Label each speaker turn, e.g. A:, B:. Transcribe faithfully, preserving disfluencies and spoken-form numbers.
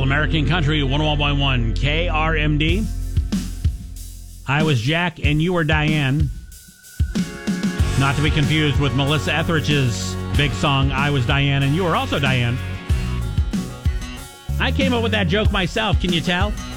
A: American Country one oh one point one K R M D. I was Jack and you were Diane. Not to be confused with Melissa Etheridge's big song, I Was Diane and You Were Also Diane. I came up with that joke myself, can you tell?